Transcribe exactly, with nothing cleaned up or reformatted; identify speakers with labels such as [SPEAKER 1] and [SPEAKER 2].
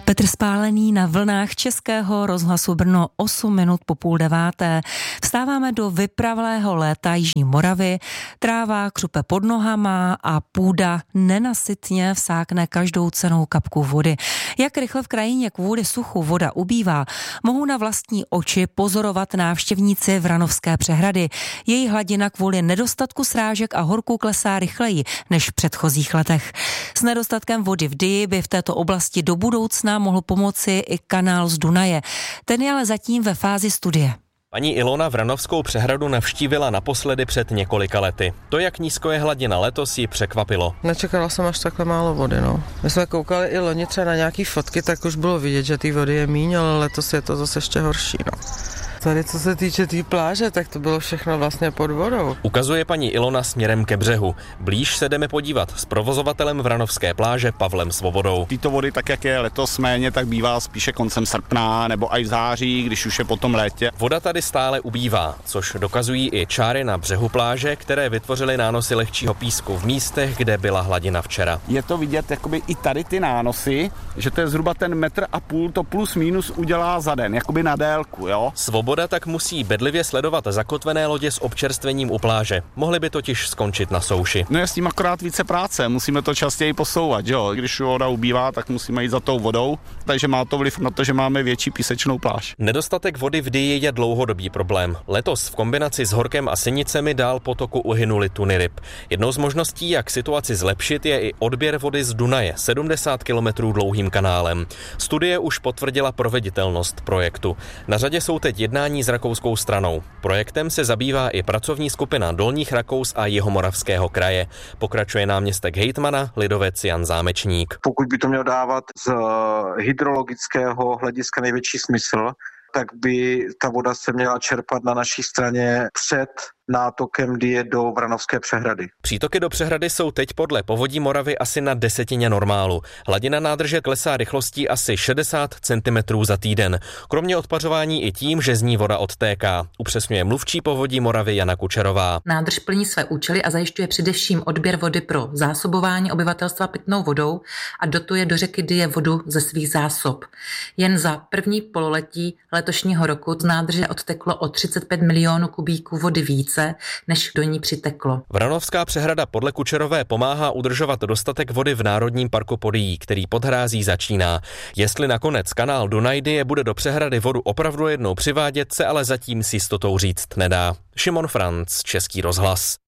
[SPEAKER 1] Petr Spálený na vlnách Českého rozhlasu Brno osm minut po půl deváté. Vstáváme do vypravlého léta Jižní Moravy, tráva křupe pod nohama a půda nenasytně vsákne každou cenou kapku vody. Jak rychle v krajině kvůli suchu voda ubývá, mohou na vlastní oči pozorovat návštěvníci Vranovské přehrady. Její hladina kvůli nedostatku srážek a horků klesá rychleji než v předchozích letech. S nedostatkem vody v Dyji by v této oblasti do budoucna mohl pomoci i kanál z Dunaje. Ten je ale zatím ve fázi studie.
[SPEAKER 2] Paní Ilona Vranovskou přehradu navštívila naposledy před několika lety. To, jak nízko je hladina letos, ji překvapilo.
[SPEAKER 3] Nečekala jsem až takhle málo vody, no. My jsme koukali i loni třeba na nějaký fotky, tak už bylo vidět, že té vody je míň, ale letos je to zase ještě horší, no. Tady, co se týče té tý pláže, tak to bylo všechno vlastně pod vodou.
[SPEAKER 2] Ukazuje paní Ilona směrem ke břehu. Blíž se jdeme podívat s provozovatelem Vranovské pláže Pavlem Svobodou.
[SPEAKER 4] Tyto vody, tak jak je letos méně, tak bývá spíše koncem srpna nebo i v září, když už je potom létě.
[SPEAKER 2] Voda tady stále ubývá, což dokazují i čáry na břehu pláže, které vytvořily nánosy lehčího písku v místech, kde byla hladina včera.
[SPEAKER 4] Je to vidět jakoby i tady ty nánosy, že to je zhruba ten metr a půl, to plus minus udělá za den, jakoby na délku, jo.
[SPEAKER 2] Svoboda tak musí bedlivě sledovat zakotvené lodě s občerstvením u pláže. Mohly by totiž skončit na souši.
[SPEAKER 4] No je s tím akorát více práce, musíme to častěji posouvat, jo. Když voda ubývá, tak musíme jít za tou vodou, takže má to vliv na to, že máme větší písečnou pláž.
[SPEAKER 2] Nedostatek vody v Dyji je dlouhodobý problém. Letos v kombinaci s horkem a sinicemi dál potoku uhynuly tuny ryb. Jednou z možností, jak situaci zlepšit, je i odběr vody z Dunaje sedmdesát kilometrů dlouhým kanálem. Studie už potvrdila proveditelnost projektu. Na řadě jsou teď jednání s rakouskou stranou. Projektem se zabývá i pracovní skupina Dolních Rakous a Jihomoravského kraje. Pokračuje náměstek hejtmana lidovec Jan Zámečník.
[SPEAKER 5] Pokud by to mělo dávat z hydrologického hlediska největší smysl, tak by ta voda se měla čerpat na naší straně před nátokem Dyje do Vranovské přehrady.
[SPEAKER 2] Přítoky do přehrady jsou teď podle Povodí Moravy asi na desetině normálu. Hladina nádrže klesá rychlostí asi šedesát centimetrů za týden. Kromě odpařování i tím, že z ní voda odtéká, upřesňuje mluvčí Povodí Moravy Jana Kučerová.
[SPEAKER 6] Nádrž plní své účely a zajišťuje především odběr vody pro zásobování obyvatelstva pitnou vodou a dotuje do řeky Dyje vodu ze svých zásob. Jen za první pololetí letošního roku z nádrže odteklo o třicet pět milionů kubíků vody víc, než do ní přiteklo.
[SPEAKER 2] Vranovská přehrada podle Kučerové pomáhá udržovat dostatek vody v Národním parku Podyjí, který pod hrází začíná. Jestli nakonec kanál Dunaj-Dyje bude do přehrady vodu opravdu jednou přivádět, se ale zatím s jistotou říct nedá. Šimon Franc, Český rozhlas.